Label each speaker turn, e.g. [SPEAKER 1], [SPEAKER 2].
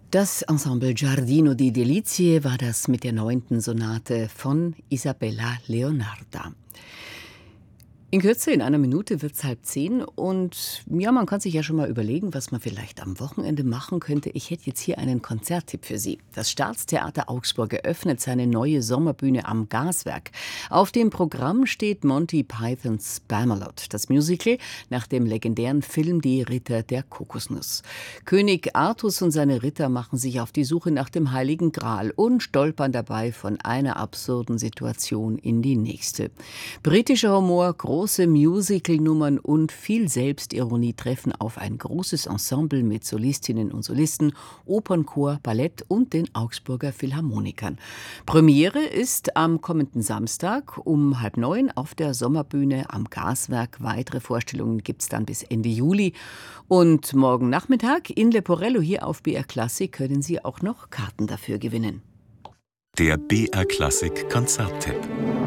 [SPEAKER 1] Das Ensemble Giardino di Delizie war das mit der 9. Sonate von Isabella Leonarda. In Kürze, in einer Minute wird es 9:30 und ja, man kann sich ja schon mal überlegen, was man vielleicht am Wochenende machen könnte. Ich hätte jetzt hier einen Konzerttipp für Sie. Das Staatstheater Augsburg eröffnet seine neue Sommerbühne am Gaswerk. Auf dem Programm steht Monty Pythons Spamalot, das Musical nach dem legendären Film Die Ritter der Kokosnuss. König Artus und seine Ritter machen sich auf die Suche nach dem Heiligen Gral und stolpern dabei von einer absurden Situation in die nächste. Britischer Humor, große Musical-Nummern und viel Selbstironie treffen auf ein großes Ensemble mit Solistinnen und Solisten, Opernchor, Ballett und den Augsburger Philharmonikern. Premiere ist am kommenden Samstag um 8:30 auf der Sommerbühne am Gaswerk. Weitere Vorstellungen gibt es dann bis Ende Juli. Und morgen Nachmittag in Leporello hier auf BR Klassik können Sie auch noch Karten dafür gewinnen.
[SPEAKER 2] Der BR Klassik Konzerttipp.